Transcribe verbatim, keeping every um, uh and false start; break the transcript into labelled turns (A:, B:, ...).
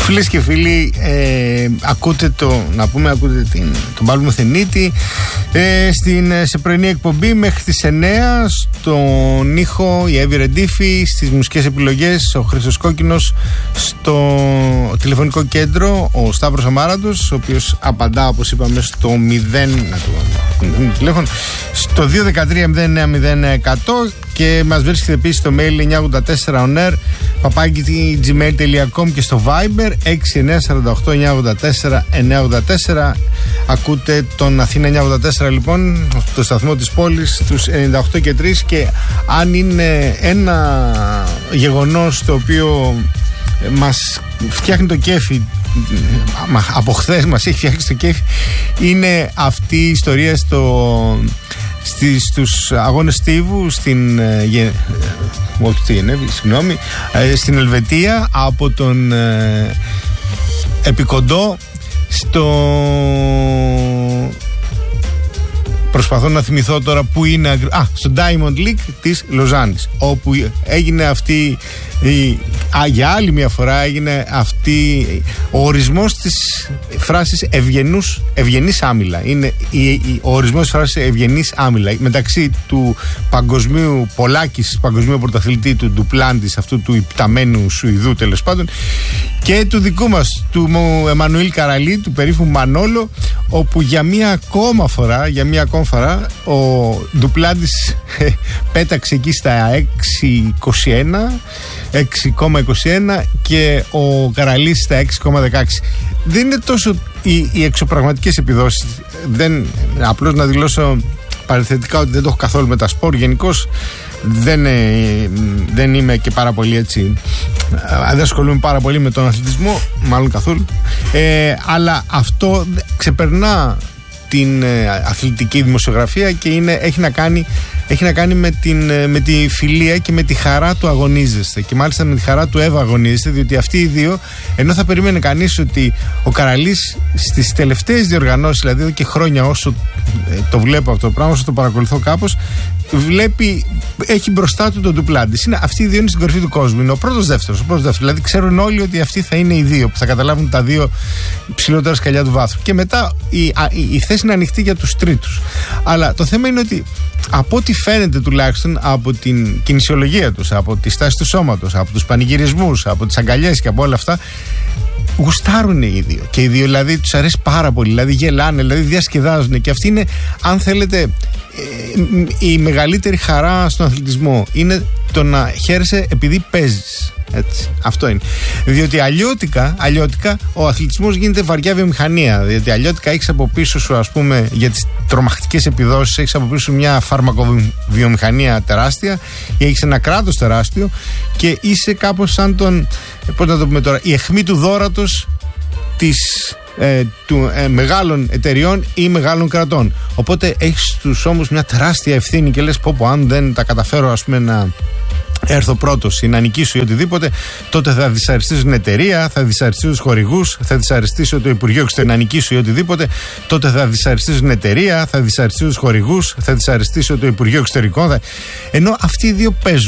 A: Φίλες και φίλοι, ε, ακούτε το, να πούμε, ακούτε την, τον Παύλο Μεθενίτη ε, στην, σε πρωινή εκπομπή μέχρι τις εννέα, στον ήχο η Εύη Ρεντίφη, στις μουσικές επιλογές ο Χρήστος Κόκκινος, στο τηλεφωνικό κέντρο ο Σταύρος Αμάραντος, ο οποίος απαντά, όπως είπαμε, στο μηδέν, να το τηλέφωνο, στο δύο ένα τρία μηδέν εννέα μηδέν εκατό, και μας βρίσκεται επίσης στο mail εννιά ογδόντα τέσσερα onair παπάκι τζι μέιλ τελεία κομ και στο Viber έξι εννιά τέσσερα οκτώ εννιά ογδόντα τέσσερα εννιά ογδόντα τέσσερα. Ακούτε τον Αθήνα εννιά ογδόντα τέσσερα, λοιπόν, το σταθμό της πόλης, τους ενενήντα οκτώ και τρία, και αν είναι ένα γεγονός το οποίο μας φτιάχνει το κέφι, από χθες μας έχει φτιάξει το κέφι, είναι αυτή η ιστορία στο, στις, στους αγώνες Στίβου στην, ε, όχι στη Γενέβη, συγγνώμη, ε, στην Ελβετία, από τον ε, Επικοντό στο... Προσπαθώ να θυμηθώ τώρα που είναι. Α, στο Diamond League της Λοζάνης, όπου έγινε αυτή η, α, για άλλη μια φορά έγινε αυτή ο ορισμός της φράσης ευγενούς, ευγενής άμυλα. Είναι η, η, ο ορισμός της φράσης ευγενής άμυλα μεταξύ του παγκοσμίου Πολάκης, παγκοσμίου πρωταθλητή, του Ντουπλάντης, αυτού του υπταμένου Σουηδού τέλος πάντων, και του δικού μας, του Εμμανουήλ Καραλή, του περίφημου Μανόλο, όπου για μία ακόμα φορά, για μία ακόμα φορά ο Ντουπλάντης πέταξε εκεί στα έξι είκοσι ένα, έξι κόμμα είκοσι ένα, και ο Καραλής στα έξι κόμμα δεκαέξι. Δεν είναι τόσο οι, οι εξωπραγματικές επιδόσεις, δεν, απλώς να δηλώσω παρενθετικά ότι δεν το έχω καθόλου με τα σπορ γενικώς. Δεν, ε, δεν είμαι και πάρα πολύ έτσι, δεν ασχολούμαι πάρα πολύ με τον αθλητισμό, μάλλον καθόλου, ε, αλλά αυτό ξεπερνά την ε, αθλητική δημοσιογραφία και είναι, έχει, να κάνει, έχει να κάνει με, την, ε, με τη φιλία και με τη χαρά του αγωνίζεστε, και μάλιστα με τη χαρά του Εύα αγωνίζεστε, διότι αυτοί οι δύο, ενώ θα περίμενε κανείς ότι ο Καραλής στις τελευταίες διοργανώσεις, δηλαδή εδώ και χρόνια, όσο ε, το βλέπω αυτό το πράγμα, όσο το παρακολουθώ κάπως, βλέπει, έχει μπροστά του τον Ντουπλάντης. Είναι, αυτοί οι δύο είναι στην κορυφή του κόσμου. Είναι ο πρώτος δεύτερος. Ο πρώτος δεύτερος. Δηλαδή ξέρουν όλοι ότι αυτοί θα είναι οι δύο που θα καταλάβουν τα δύο ψηλότερα σκαλιά του βάθρου. Και μετά η, α, η, η θέση είναι ανοιχτή για τους τρίτους. Αλλά το θέμα είναι ότι από ό,τι φαίνεται τουλάχιστον από την κινησιολογία τους, από τη στάση του σώματος, από τους πανηγυρισμούς, από τις αγκαλιές και από όλα αυτά, γουστάρουν οι δύο. Και οι δύο δηλαδή τους αρέσει πάρα πολύ. Δηλαδή γελάνε, δηλαδή διασκεδάζουν. Και αυτή είναι, αν θέλετε, η μεγαλύτερη χαρά στον αθλητισμό. Είναι το να χαίρεσαι επειδή παίζεις. Έτσι, αυτό είναι. Διότι αλλιώτικα, αλλιώτικα ο αθλητισμός γίνεται βαριά βιομηχανία. Διότι αλλιώτικα έχεις από πίσω σου, ας πούμε, για τις τρομακτικές επιδόσεις, έχεις από πίσω σου μια φαρμακοβιομηχανία τεράστια, ή έχεις ένα κράτος τεράστιο, και είσαι κάπως σαν τον, πώς να το πούμε τώρα, η αιχμή του δώρατος της Ε, του, ε, μεγάλων εταιριών ή μεγάλων κρατών. Οπότε έχεις τους ώμους μια τεράστια ευθύνη και λες, πω πω, αν δεν τα καταφέρω, ας πούμε, να έρθω πρώτος ή να νικήσω ή οτιδήποτε, τότε θα δυσαρεστήσω την εταιρεία, θα δυσαρεστήσω τους χορηγούς, θα δυσαρεστήσω το Υπουργείο Εξωτερικών, να νικήσω ή οτιδήποτε, τότε θα δυσαρεστήσω την εταιρεία, θα δυσαρεστήσω τους χορηγούς, θα δυσαρεστήσω το Υπουργείο Εξωτερικών. Θα... Ενώ αυτοί οι δύο παίζουν.